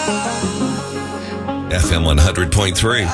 FM 100.3.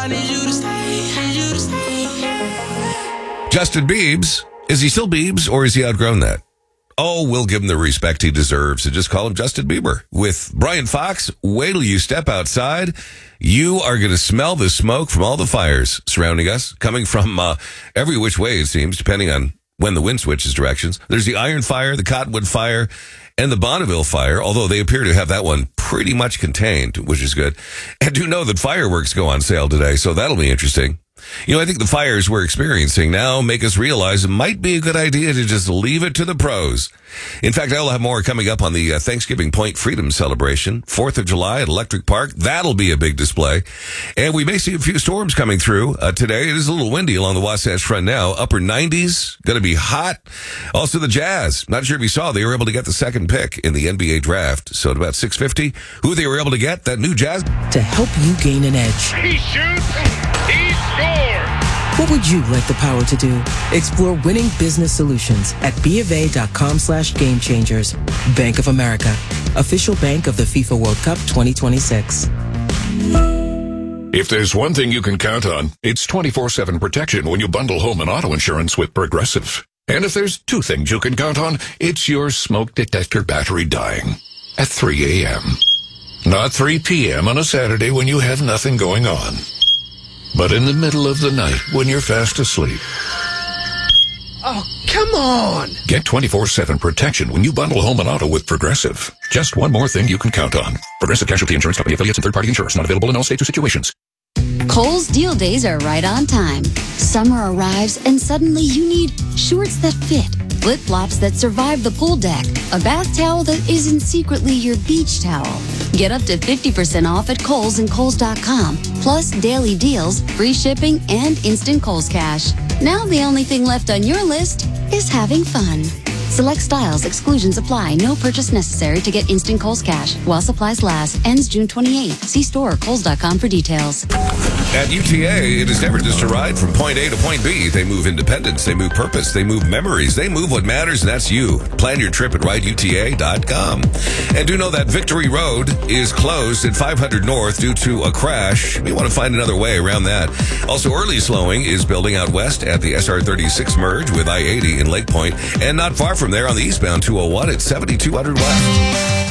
Justin Biebs. Is he still Biebs or has he outgrown that? Oh, we'll give him the respect he deserves and just call him Justin Bieber. With Brian Fox, wait till you step outside. You are going to smell the smoke from all the fires surrounding us, coming from every which way, it seems, depending on when the wind switches directions. There's the Iron Fire, the Cottonwood Fire, and the Bonneville Fire, although they appear to have that one pretty much contained, which is good. And do know that fireworks go on sale today, so that'll be interesting. You know, I think the fires we're experiencing now make us realize it might be a good idea to just leave it to the pros. In fact, I'll have more coming up on the Thanksgiving Point Freedom Celebration, 4th of July at Electric Park. That'll be a big display. And we may see a few storms coming through today. It is a little windy along the Wasatch Front now. Upper 90s, going to be hot. Also the Jazz. Not sure if you saw, they were able to get the second pick in the NBA draft. So at about 6:50, who they were able to get, that new Jazz. To help you gain an edge. He shoots. He scores. What would you like the power to do? Explore winning business solutions at BofA.com/gamechangers. Bank of America, official bank of the FIFA World Cup 2026. If there's one thing you can count on, it's 24/7 protection when you bundle home and auto insurance with Progressive. And if there's two things you can count on, it's your smoke detector battery dying at 3 a.m. Not 3 p.m. on a Saturday when you have nothing going on, but in the middle of the night when you're fast asleep. Oh, come on! Get 24/7 protection when you bundle home and auto with Progressive. Just one more thing you can count on. Progressive Casualty Insurance Company, affiliates, and third-party insurers. Not available in all states or situations. Kohl's deal days are right on time. Summer arrives and suddenly you need shorts that fit, flip-flops that survive the pool deck, a bath towel that isn't secretly your beach towel. Get up to 50% off at Kohl's and Kohls.com, plus daily deals, free shipping, and instant Kohl's Cash. Now the only thing left on your list is having fun. Select styles, exclusions apply. No purchase necessary to get instant Kohl's Cash. While supplies last. Ends June 28th. See store or Kohls.com for details. At UTA, it is never just a ride from point A to point B. They move independence, they move purpose, they move memories, they move what matters, and that's you. Plan your trip at rideuta.com. And do know that Victory Road is closed at 500 North due to a crash. We want to find another way around that. Also, early slowing is building out west at the SR36 merge with I-80 in Lake Point, and not far from there on the eastbound 201 at 7200 West.